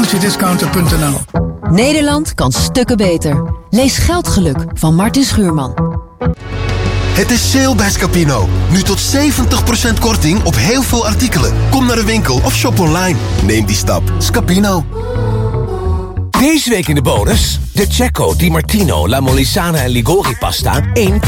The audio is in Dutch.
garantydiscounter.nl. Nederland kan stukken beter. Lees Geldgeluk van Martin Schuurman. Het is sale bij Scapino. Nu tot 70% korting op heel veel artikelen. Kom naar de winkel of shop online. Neem die stap. Scapino. Deze week in de bonus: de Cecco Di Martino, La Molisana en Ligori pasta 1